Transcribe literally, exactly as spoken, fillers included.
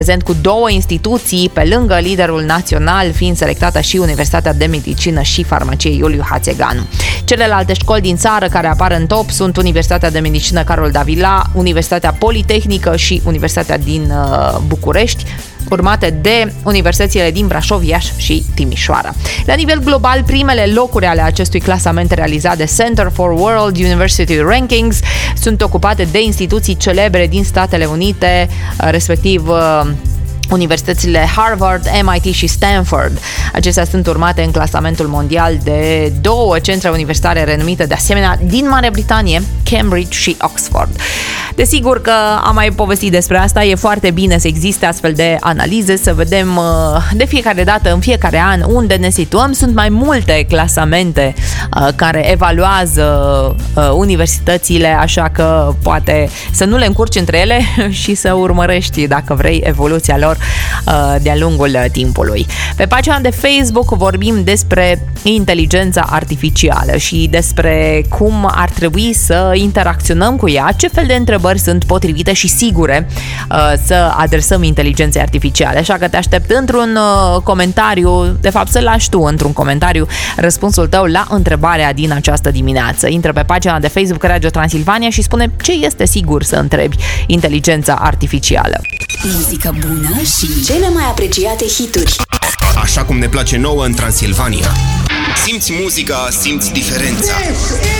prezent cu două instituții, pe lângă liderul național, fiind selectată și Universitatea de Medicină și Farmacie Iuliu Hațeganu. Celelalte școli din țară care apar în top sunt Universitatea de Medicină Carol Davila, Universitatea Politehnică și Universitatea din uh, București, urmate de universitățile din Brașov, Iași și Timișoara. La nivel global, primele locuri ale acestui clasament realizat de Center for World University Rankings sunt ocupate de instituții celebre din Statele Unite, respectiv universitățile Harvard, M I T și Stanford. Acestea sunt urmate în clasamentul mondial de două centre universitare renumite de asemenea din Marea Britanie, Cambridge și Oxford. Desigur că am mai povestit despre asta, e foarte bine să existe astfel de analize, să vedem de fiecare dată, în fiecare an, unde ne situăm. Sunt mai multe clasamente care evaluează universitățile, așa că poate să nu le încurci între ele și să urmărești, dacă vrei, evoluția lor de-a lungul timpului. Pe pagina de Facebook vorbim despre inteligența artificială și despre cum ar trebui să interacționăm cu ea, ce fel de întrebări sunt potrivite și sigure să adresăm inteligenței artificiale. Așa că te aștept într-un comentariu, de fapt să lași tu într-un comentariu răspunsul tău la întrebarea din această dimineață. Intră pe pagina de Facebook Radio Transilvania și spune ce este sigur să întrebi inteligența artificială. Muzică bună și cele mai apreciate hituri. Așa cum ne place nouă în Transilvania. Simți muzica, simți diferența.